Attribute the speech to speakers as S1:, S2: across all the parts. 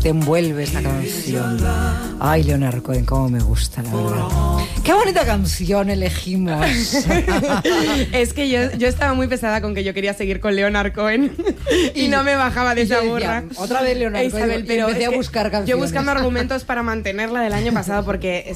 S1: te envuelve esta canción. Ay, Leonard Cohen, cómo me gusta, la verdad. Qué bonita canción elegimos.
S2: Es que yo estaba muy pesada con que yo quería seguir con Leonard Cohen y no me bajaba de esa burra.
S1: Otra vez Leonard Cohen, pero empecé a buscar canciones.
S2: Yo buscando argumentos para mantenerla del año pasado porque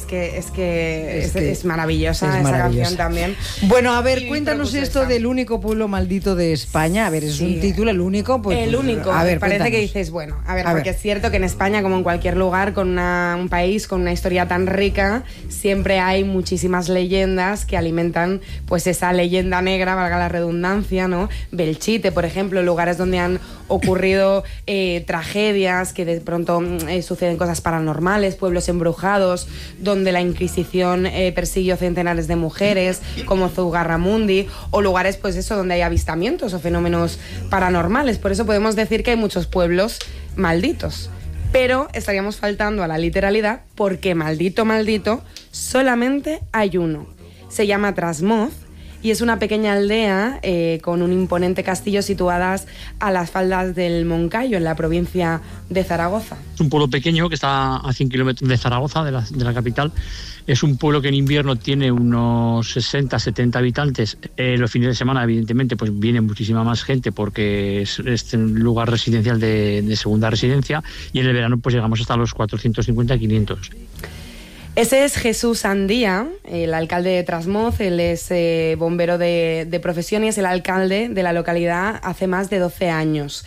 S2: es maravillosa esa canción también.
S1: Bueno, a ver, cuéntanos esto del único pueblo maldito de España. A ver, es un título, el único. Pues,
S2: el único.
S1: A ver,
S2: parece
S1: cuéntanos.
S2: que dices, bueno, porque es cierto que en España, como en cualquier lugar, con un país con una historia tan rica, siempre hay muchísimas leyendas que alimentan pues esa leyenda negra, valga la redundancia, ¿no? Belchite, por ejemplo, lugares donde han ocurrido tragedias, que de pronto suceden cosas paranormales, pueblos embrujados, donde la Inquisición persiguió centenares de mujeres, como Zugarramundi, o lugares, pues eso, donde hay avistamientos o fenómenos paranormales. Por eso podemos decir que hay muchos pueblos malditos. Pero estaríamos faltando a la literalidad porque maldito, solamente hay uno. Se llama Trasmoz y es una pequeña aldea con un imponente castillo situadas a las faldas del Moncayo, en la provincia de Zaragoza.
S3: Es un pueblo pequeño que está a 100 kilómetros de Zaragoza, de la capital. Es un pueblo que en invierno tiene unos 60, 70 habitantes. Los fines de semana, evidentemente, pues viene muchísima más gente porque es un lugar residencial de segunda residencia, y en el verano pues llegamos hasta los 450, 500.
S2: Ese es Jesús Andía, el alcalde de Trasmoz. Él es bombero de profesión y es el alcalde de la localidad hace más de 12 años.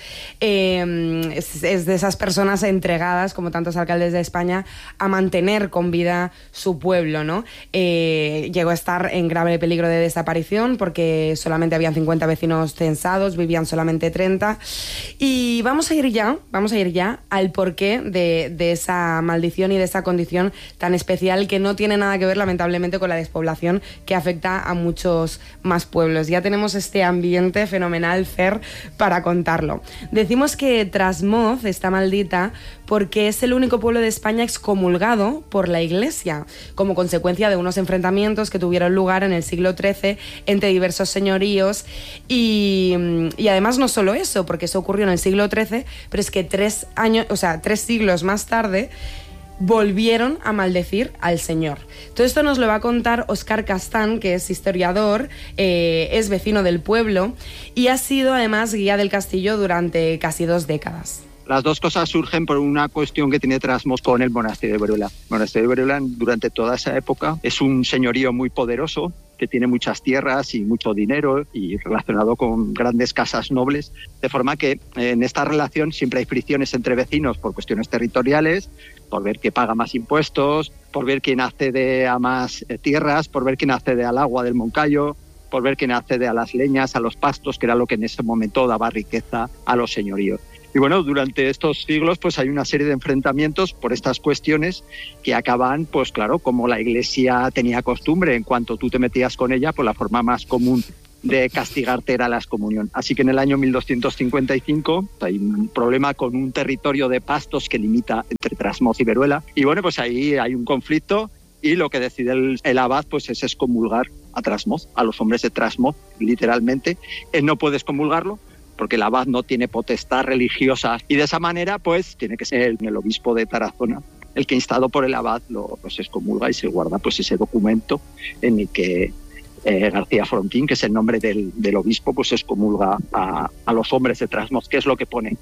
S2: Es de esas personas entregadas, como tantos alcaldes de España, a mantener con vida su pueblo, ¿no? Llegó a estar en grave peligro de desaparición porque solamente habían 50 vecinos censados, vivían solamente 30. Y vamos a ir ya al porqué de esa maldición y de esa condición tan especial, que no tiene nada que ver, lamentablemente, con la despoblación que afecta a muchos más pueblos. Ya tenemos este ambiente fenomenal, Fer, para contarlo. Decimos que Trasmoz está maldita porque es el único pueblo de España excomulgado por la Iglesia, como consecuencia de unos enfrentamientos que tuvieron lugar en el siglo XIII entre diversos señoríos. Y además no solo eso, porque eso ocurrió en el siglo XIII, pero es que 3 siglos más tarde volvieron a maldecir al Señor. Todo esto nos lo va a contar Óscar Castán, que es historiador, es vecino del pueblo y ha sido además guía del castillo durante casi 2 décadas.
S4: Las dos cosas surgen por una cuestión que tiene Trasmoz con el monasterio de Veruela. El monasterio de Veruela, durante toda esa época, es un señorío muy poderoso que tiene muchas tierras y mucho dinero y relacionado con grandes casas nobles, de forma que en esta relación siempre hay fricciones entre vecinos por cuestiones territoriales, por ver quién paga más impuestos, por ver quién accede a más tierras, por ver quién accede al agua del Moncayo, por ver quién accede a las leñas, a los pastos, que era lo que en ese momento daba riqueza a los señoríos. Y bueno, durante estos siglos pues hay una serie de enfrentamientos por estas cuestiones que acaban, pues claro, como la Iglesia tenía costumbre, en cuanto tú te metías con ella, pues la forma más común de castigarte era la excomunión. Así que en el año 1255 hay un problema con un territorio de pastos que limita entre Trasmoz y Veruela. Y bueno, pues ahí hay un conflicto y lo que decide el abad pues es excomulgar a Trasmoz, a los hombres de Trasmoz, literalmente. Él no puede excomulgarlo porque el abad no tiene potestad religiosa y de esa manera pues tiene que ser el obispo de Tarazona el que, instado por el abad, lo excomulga y se guarda pues ese documento en el que García Frontín, que es el nombre del obispo, pues excomulga a los hombres de Trasmoz, que es lo que pone.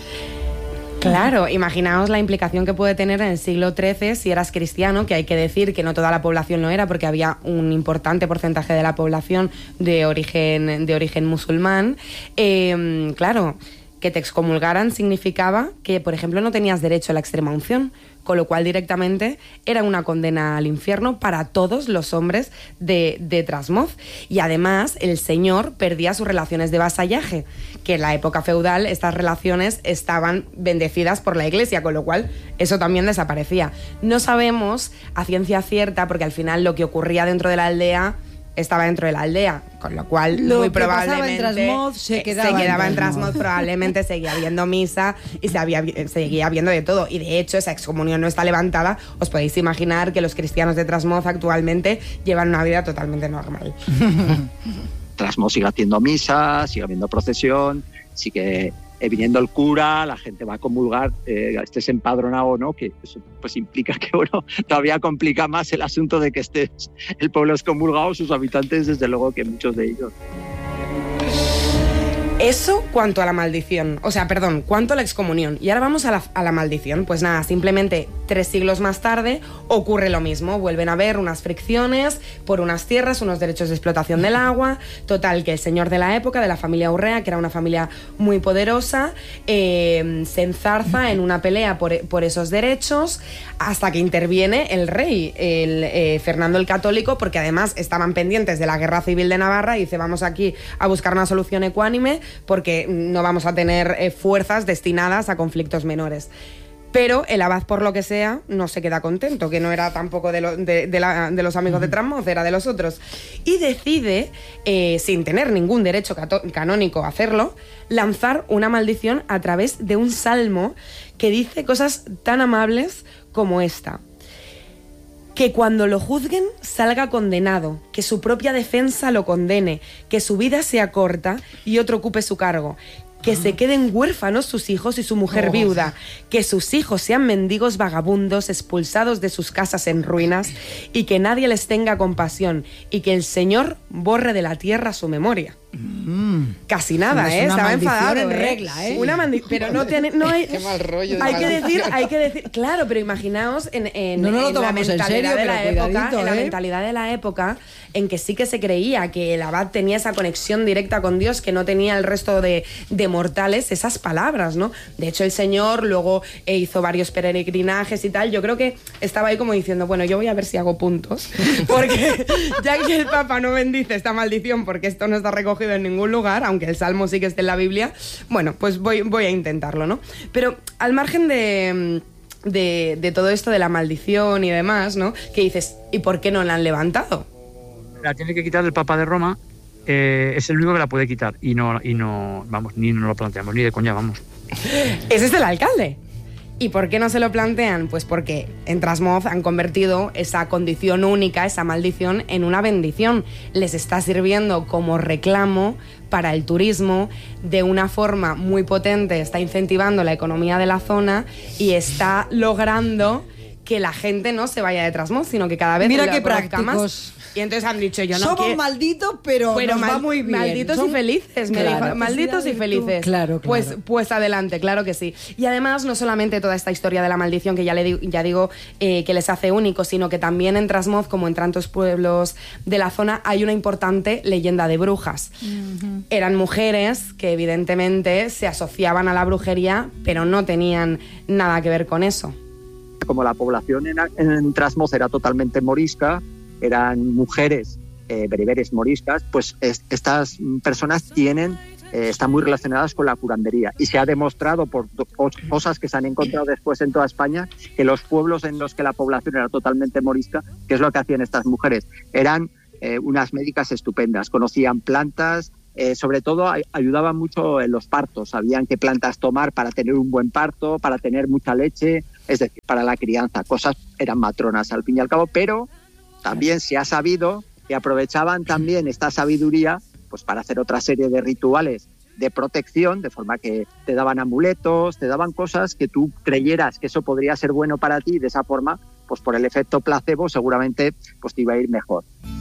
S2: Claro, imaginaos la implicación que puede tener en el siglo XIII si eras cristiano, que hay que decir que no toda la población lo era, porque había un importante porcentaje de la población de origen musulmán. Claro, que te excomulgaran significaba que, por ejemplo, no tenías derecho a la extrema unción, con lo cual directamente era una condena al infierno para todos los hombres de Trasmoz. Y además el señor perdía sus relaciones de vasallaje, que en la época feudal estas relaciones estaban bendecidas por la Iglesia, con lo cual eso también desaparecía. No sabemos a ciencia cierta, porque al final lo que ocurría dentro de la aldea estaba dentro de la aldea, con lo cual muy probablemente
S1: se quedaba
S2: en Trasmoz, probablemente seguía habiendo misa y seguía habiendo de todo. Y de hecho esa excomunión no está levantada. Os podéis imaginar que los cristianos de Trasmoz actualmente llevan una vida totalmente normal.
S4: Trasmoz sigue haciendo misa, sigue habiendo procesión, sigue viniendo el cura, la gente va a comulgar, estés empadronado o no, que eso pues implica que, bueno, todavía complica más el asunto de que el pueblo es comulgado, sus habitantes, desde luego que muchos de ellos.
S2: Eso cuanto a la maldición, cuanto a la excomunión. Y ahora vamos a la maldición. Pues nada, simplemente 3 siglos más tarde ocurre lo mismo. Vuelven a haber unas fricciones por unas tierras, unos derechos de explotación del agua. Total, que el señor de la época, de la familia Urrea, que era una familia muy poderosa, se enzarza en una pelea por esos derechos, hasta que interviene el rey, Fernando el Católico, porque además estaban pendientes de la guerra civil de Navarra, y dice, vamos aquí a buscar una solución ecuánime, porque no vamos a tener fuerzas destinadas a conflictos menores. Pero el abad, por lo que sea, no se queda contento, que no era tampoco de los amigos de Trasmoz, era de los otros. Y decide, sin tener ningún derecho canónico a hacerlo, lanzar una maldición a través de un salmo que dice cosas tan amables como esta: que cuando lo juzguen salga condenado, que su propia defensa lo condene, que su vida sea corta y otro ocupe su cargo, que se queden huérfanos sus hijos y su mujer viuda, que sus hijos sean mendigos vagabundos expulsados de sus casas en ruinas, y que nadie les tenga compasión, y que el Señor borre de la tierra su memoria. Casi nada, estaba enfadado,
S1: en regla,
S2: pero no hay.
S5: Qué mal rollo.
S2: Hay que decir, claro, pero imaginaos en
S1: no lo
S2: la
S1: tomamos en serio,
S2: mentalidad de la época,
S1: cuidadito,
S2: en la mentalidad de la época, en que sí que se creía que el abad tenía esa conexión directa con Dios que no tenía el resto de mortales, esas palabras, ¿no? De hecho, el señor luego hizo varios peregrinajes y tal. Yo creo que estaba ahí como diciendo, bueno, yo voy a ver si hago puntos, porque ya que el Papa no bendice esta maldición, porque esto no está recogido en ningún lugar, aunque el Salmo sí que esté en la Biblia, bueno, pues voy a intentarlo, ¿no? Pero al margen de todo esto de la maldición y demás, ¿no? Que dices, ¿y por qué no la han levantado?
S3: La tiene que quitar el Papa de Roma, es el único que la puede quitar, y no, vamos, ni no lo planteamos, ni de coña, vamos.
S2: Ese es el alcalde. ¿Y por qué no se lo plantean? Pues porque en Trasmoz han convertido esa condición única, esa maldición, en una bendición. Les está sirviendo como reclamo para el turismo, de una forma muy potente, está incentivando la economía de la zona y está logrando que la gente no se vaya de Trasmoz, sino que cada vez
S1: mira
S2: lo
S1: qué
S2: conozca
S1: prácticos
S2: más. Y entonces han dicho, yo no
S1: somos
S2: quiero...
S1: malditos, pero nos va muy bien.
S2: Malditos y felices, me dijo. Malditos y felices.
S1: Claro.
S2: Pues adelante, claro que sí. Y además, no solamente toda esta historia de la maldición, que ya digo que les hace únicos, sino que también en Trasmoz, como en tantos pueblos de la zona, hay una importante leyenda de brujas. Eran mujeres que evidentemente se asociaban a la brujería, pero no tenían nada que ver con eso.
S4: Como la población en Trasmoz era totalmente morisca, eran mujeres bereberes moriscas, pues estas personas están muy relacionadas con la curandería, y se ha demostrado por cosas que se han encontrado después en toda España, que los pueblos en los que la población era totalmente morisca, ¿qué es lo que hacían estas mujeres? Eran unas médicas estupendas, conocían plantas, sobre todo ayudaban mucho en los partos, sabían qué plantas tomar para tener un buen parto, para tener mucha leche, es decir, para la crianza. Eran matronas al fin y al cabo, pero también se ha sabido que aprovechaban también esta sabiduría pues para hacer otra serie de rituales de protección, de forma que te daban amuletos, te daban cosas que tú creyeras que eso podría ser bueno para ti, y de esa forma, pues por el efecto placebo seguramente pues te iba a ir mejor.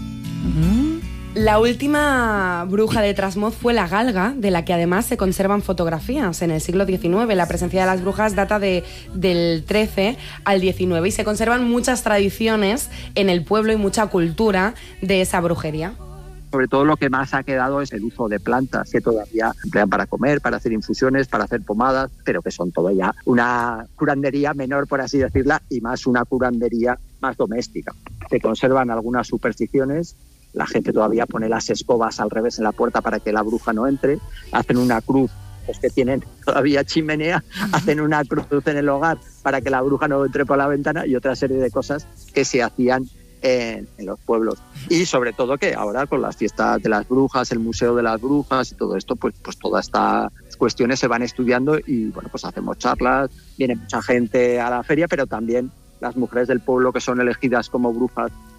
S2: La última bruja de Trasmoz fue la Galga, de la que además se conservan fotografías en el siglo XIX. La presencia de las brujas data del 13 al 19 y se conservan muchas tradiciones en el pueblo y mucha cultura de esa brujería.
S4: Sobre todo lo que más ha quedado es el uso de plantas que todavía emplean para comer, para hacer infusiones, para hacer pomadas, pero que son todo ya una curandería menor, por así decirla, y más una curandería más doméstica. Se conservan algunas supersticiones. La gente todavía pone las escobas al revés en la puerta para que la bruja no entre. Hacen una cruz, los que tienen todavía chimenea, hacen una cruz en el hogar para que la bruja no entre por la ventana, y otra serie de cosas que se hacían en los pueblos. Y sobre todo que ahora con las fiestas de las brujas, el Museo de las Brujas y todo esto, pues todas estas cuestiones se van estudiando y bueno, pues hacemos charlas, viene mucha gente a la feria, pero también las mujeres del pueblo que son elegidas como brujas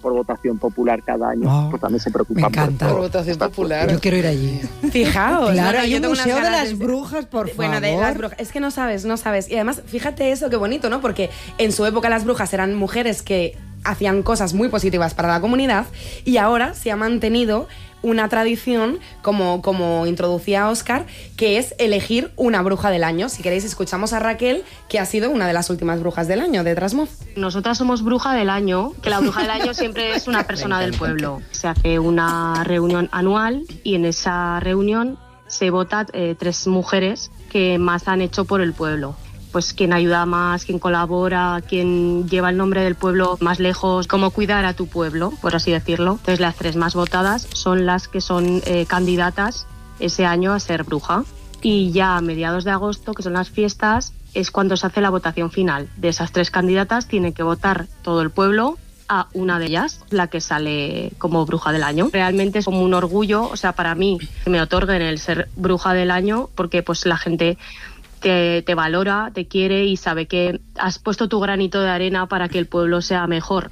S4: por votación popular cada año, pues también se preocupan.
S1: Me encanta.
S5: Por votación popular.
S1: Yo quiero ir allí.
S2: Fijaos.
S1: Claro,
S2: no,
S1: hay
S2: yo
S1: un
S2: tengo unas
S1: museo de
S2: ganas
S1: las brujas, por favor.
S2: Bueno, de las brujas. Es que no sabes. Y además, fíjate eso, qué bonito, ¿no? Porque en su época las brujas eran mujeres que hacían cosas muy positivas para la comunidad y ahora se ha mantenido una tradición, como introducía Óscar, que es elegir una bruja del año. Si queréis, escuchamos a Raquel, que ha sido una de las últimas brujas del año de Trasmoz.
S6: Nosotras somos bruja del año, que la bruja del año siempre es una persona del pueblo. Se hace una reunión anual y en esa reunión se vota 3 mujeres que más han hecho por el pueblo. Pues quien ayuda más, quien colabora, quien lleva el nombre del pueblo más lejos, cómo cuidar a tu pueblo, por así decirlo. Entonces las 3 más votadas son las que son candidatas ese año a ser bruja. Y ya a mediados de agosto, que son las fiestas, es cuando se hace la votación final. De esas 3 candidatas tiene que votar todo el pueblo a una de ellas, la que sale como bruja del año. Realmente es como un orgullo, o sea, para mí, que me otorguen el ser bruja del año, porque pues la gente te valora, te quiere y sabe que has puesto tu granito de arena para que el pueblo sea mejor.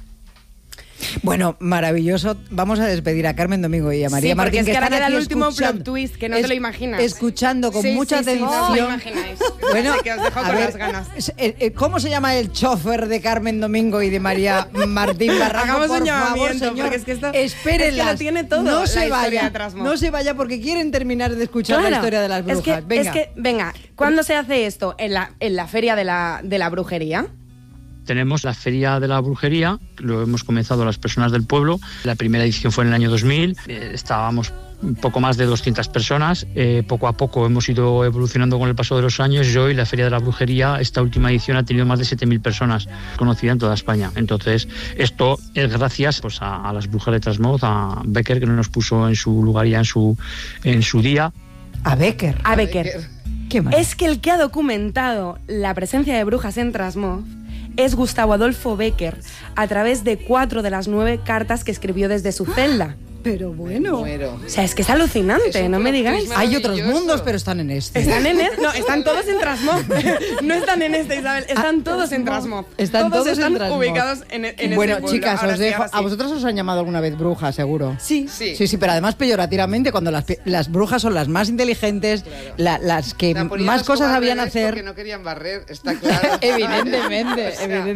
S1: Bueno, maravilloso. Vamos a despedir a Carmen Domingo y a María Martín,
S2: es que ahora
S1: están
S2: queda
S1: aquí
S2: el último
S1: escuchando,
S2: plot twist, que no te lo imaginas.
S1: Escuchando con mucha atención.
S2: No lo imagináis.
S1: Bueno,
S2: así que os dejo con las ganas.
S1: ¿Cómo se llama el chofer de Carmen Domingo y de María Martín Barranco?
S2: Hagamos
S1: por
S2: un
S1: favor,
S2: llamamiento,
S1: señor,
S2: porque es que esto
S1: espérenlas.
S2: es que lo tiene todo,
S1: no se
S2: la historia
S1: vaya,
S2: de Trasmoz.
S1: no se vaya porque quieren terminar de escuchar la historia de las brujas.
S2: Venga, ¿cuándo se hace esto? En la feria de la brujería.
S3: Tenemos la Feria de la Brujería, lo hemos comenzado las personas del pueblo. La primera edición fue en el año 2000, estábamos un poco más de 200 personas. Poco a poco hemos ido evolucionando con el paso de los años y hoy la Feria de la Brujería, esta última edición, ha tenido más de 7.000 personas conocidas en toda España. Entonces, esto es gracias pues, a las brujas de Trasmoz, a Becker, que nos puso en su lugar ya en su día.
S1: A Becker. Qué mal.
S2: Es que el que ha documentado la presencia de brujas en Trasmoz es Gustavo Adolfo Becker, a través de 4 de las 9 cartas que escribió desde su celda.
S1: Pero bueno.
S2: O sea, es que es alucinante, no me digáis.
S1: Hay otros mundos, pero están en este.
S2: No, están todos en Trasmoz. No están en este, Isabel, están todos en Trasmoz.
S1: Están todos
S2: están
S1: en Trasmoz.
S2: ubicados en ese
S1: Bueno,
S2: pueblo.
S1: chicas,
S2: Ahora
S1: os
S2: sí,
S1: dejo.
S2: ahora sí.
S1: A vosotras os han llamado alguna vez brujas, seguro.
S2: Sí,
S1: pero además peyorativamente, cuando las brujas son las más inteligentes, las que más cosas sabían hacer.
S5: Que no querían barrer, está claro.
S1: Evidentemente.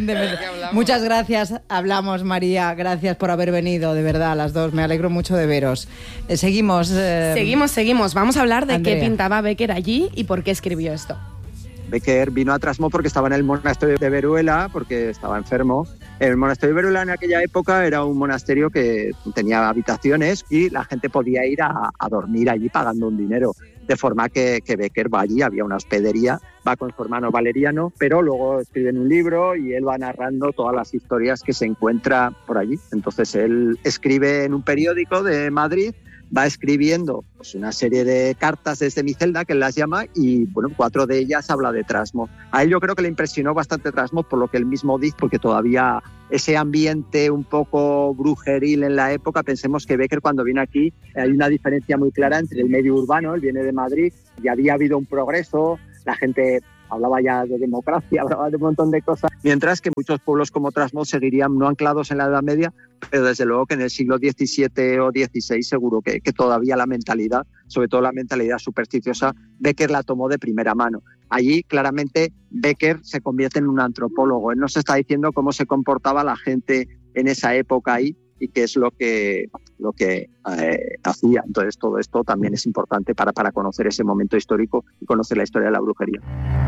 S1: Muchas gracias, hablamos, María, gracias por haber venido, de verdad, a las dos, me alegro mucho de veros. Seguimos.
S2: Seguimos. Vamos a hablar de
S1: Andrea.
S2: qué pintaba Becker allí y por qué escribió esto.
S4: Becker vino a Trasmoz porque estaba en el monasterio de Veruela, porque estaba enfermo. El monasterio de Veruela en aquella época era un monasterio que tenía habitaciones y la gente podía ir a dormir allí pagando un dinero. De forma que Becker va allí, había una hospedería, va con su hermano Valeriano, pero luego escriben un libro y él va narrando todas las historias que se encuentra por allí. Entonces él escribe en un periódico de Madrid, va escribiendo pues, una serie de cartas desde mi celda, que él las llama, y bueno, 4 de ellas habla de Trasmoz. A él yo creo que le impresionó bastante Trasmoz, por lo que él mismo dice, porque todavía ese ambiente un poco brujeril en la época, pensemos que Becker cuando viene aquí hay una diferencia muy clara entre el medio urbano, él viene de Madrid, y había habido un progreso, la gente hablaba ya de democracia, hablaba de un montón de cosas, mientras que muchos pueblos como Trasmoz seguirían no anclados en la Edad Media, pero desde luego que en el siglo XVII o XVI seguro que todavía la mentalidad, sobre todo la mentalidad supersticiosa, Becker la tomó de primera mano. Allí claramente Becker se convierte en un antropólogo, él nos está diciendo cómo se comportaba la gente en esa época ahí y qué es lo que hacía. Entonces todo esto también es importante para conocer ese momento histórico y conocer la historia de la brujería.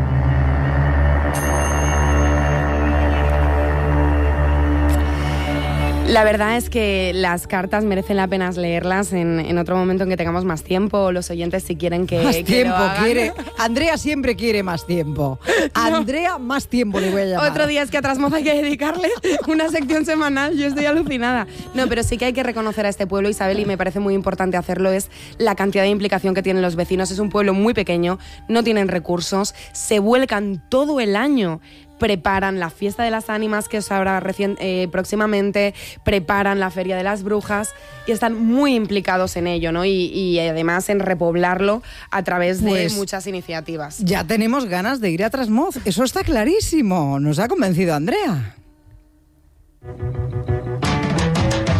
S2: La verdad es que las cartas merecen la pena leerlas en otro momento en que tengamos más tiempo. Los oyentes, si quieren que
S1: más tiempo
S2: lo hagan.
S1: quiere. Andrea siempre quiere más tiempo. Andrea, más tiempo le voy a llamar.
S2: Otro día es que a Trasmoz hay que dedicarle una sección semanal. Yo estoy alucinada. No, pero sí que hay que reconocer a este pueblo, Isabel, y me parece muy importante hacerlo, es la cantidad de implicación que tienen los vecinos. Es un pueblo muy pequeño, no tienen recursos, se vuelcan todo el año. Preparan la fiesta de las ánimas, que os habrá próximamente, preparan la feria de las brujas y están muy implicados en ello, ¿no? Y además en repoblarlo a través de muchas iniciativas.
S1: Ya tenemos ganas de ir a Trasmoz, eso está clarísimo. Nos ha convencido Andrea.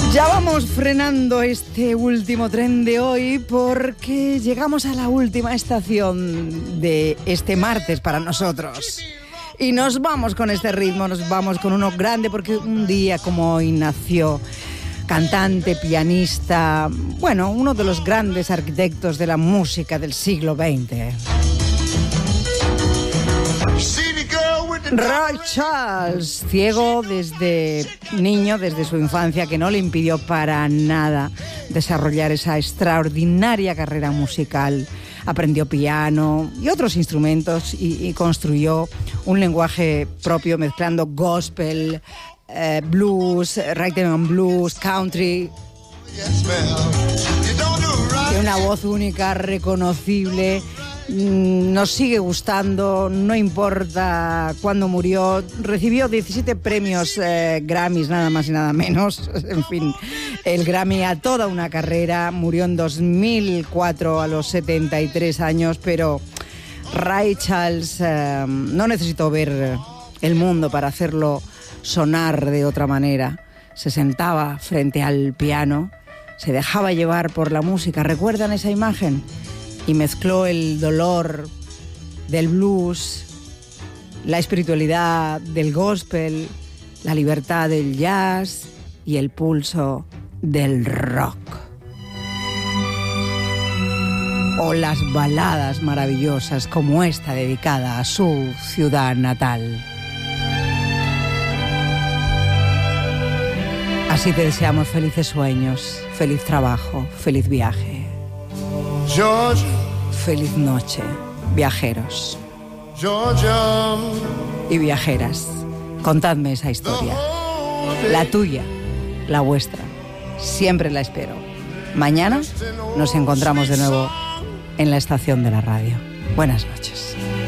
S1: Ya vamos frenando este último tren de hoy porque llegamos a la última estación de este martes para nosotros. Y nos vamos con este ritmo, nos vamos con uno grande porque un día como hoy nació cantante, pianista, bueno, uno de los grandes arquitectos de la música del siglo XX. Ray Charles, ciego desde niño, desde su infancia, que no le impidió para nada desarrollar esa extraordinaria carrera musical. Aprendió piano y otros instrumentos y construyó un lenguaje propio mezclando gospel, blues, rhythm and blues, country. Tiene una voz única, reconocible. Nos sigue gustando, no importa cuándo murió. Recibió 17 premios Grammys, nada más y nada menos. En fin, el Grammy a toda una carrera. Murió en 2004 a los 73 años, pero Ray Charles no necesitó ver el mundo para hacerlo sonar de otra manera. Se sentaba frente al piano, se dejaba llevar por la música. ¿Recuerdan esa imagen? Y mezcló el dolor del blues, la espiritualidad del gospel, la libertad del jazz y el pulso del rock. O las baladas maravillosas como esta dedicada a su ciudad natal. Así te deseamos felices sueños, feliz trabajo, feliz viaje.
S7: Georgia.
S1: Feliz noche, viajeros.
S7: Georgia.
S1: Y viajeras, contadme esa historia. La tuya, la vuestra. Siempre la espero. Mañana nos encontramos de nuevo en la estación de la radio. Buenas noches.